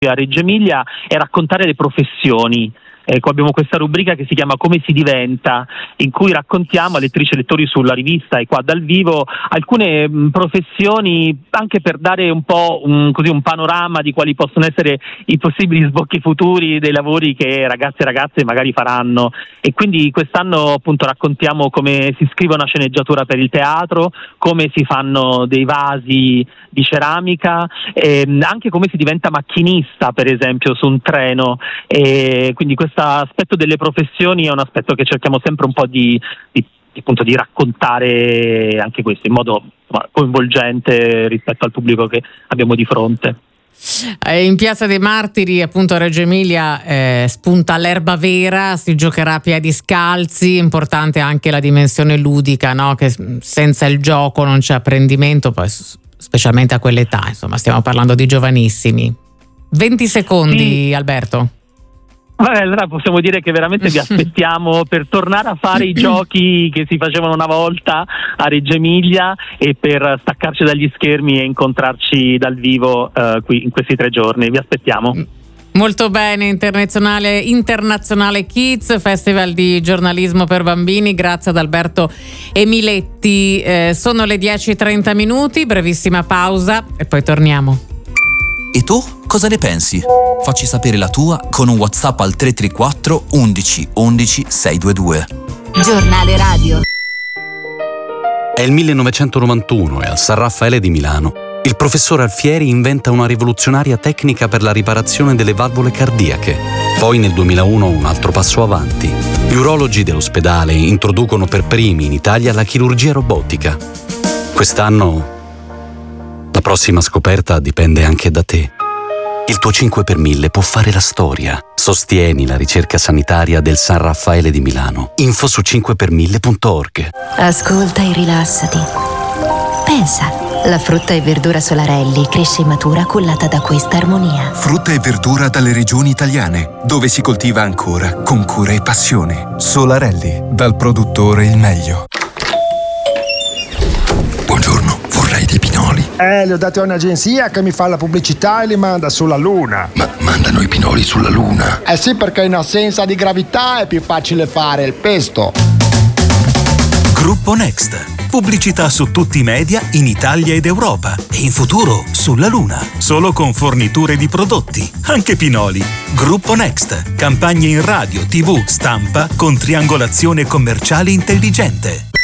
a Reggio Emilia è raccontare le professioni. Abbiamo questa rubrica che si chiama Come si diventa, in cui raccontiamo a lettrici e lettori sulla rivista e qua dal vivo alcune professioni, anche per dare un po' un panorama di quali possono essere i possibili sbocchi futuri dei lavori che ragazzi e ragazze magari faranno. E quindi quest'anno appunto raccontiamo come si scrive una sceneggiatura per il teatro, come si fanno dei vasi di ceramica, anche come si diventa macchinista, per esempio, su un treno. Quindi questo aspetto delle professioni è un aspetto che cerchiamo sempre un po' di raccontare, anche questo in modo coinvolgente rispetto al pubblico che abbiamo di fronte. In Piazza dei Martiri, appunto a Reggio Emilia, spunta l'erba vera, si giocherà a piedi scalzi, importante anche la dimensione ludica, no? Che senza il gioco non c'è apprendimento, poi specialmente a quell'età, insomma stiamo parlando di giovanissimi. 20 secondi, sì. Alberto. Vabbè, allora possiamo dire che veramente vi aspettiamo per tornare a fare i giochi che si facevano una volta a Reggio Emilia e per staccarci dagli schermi e incontrarci dal vivo qui in questi 3 giorni. Vi aspettiamo. Molto bene, Internazionale Kids, Festival di giornalismo per bambini, grazie ad Alberto Emiletti. Sono le 10:30, brevissima pausa e poi torniamo. E tu cosa ne pensi? Facci sapere la tua con un WhatsApp al 334 11 11 622. Giornale radio. È il 1991 e al San Raffaele di Milano il professor Alfieri inventa una rivoluzionaria tecnica per la riparazione delle valvole cardiache. Poi nel 2001 un altro passo avanti. Gli urologi dell'ospedale introducono per primi in Italia la chirurgia robotica. Quest'anno la prossima scoperta dipende anche da te. Il tuo 5 per 1000 può fare la storia. Sostieni la ricerca sanitaria del San Raffaele di Milano. Info su 5per1000.org. Ascolta e rilassati. Pensa, la frutta e verdura Solarelli cresce e matura cullata da questa armonia. Frutta e verdura dalle regioni italiane, dove si coltiva ancora con cura e passione. Solarelli, dal produttore il meglio. Buongiorno, vorrei dei pinoli. Li ho dati a un'agenzia che mi fa la pubblicità e li manda sulla Luna. Ma mandano i pinoli sulla Luna? Eh sì, perché in assenza di gravità è più facile fare il pesto. Gruppo Next. Pubblicità su tutti i media in Italia ed Europa. E in futuro sulla Luna. Solo con forniture di prodotti, anche pinoli. Gruppo Next. Campagne in radio, TV, stampa con triangolazione commerciale intelligente.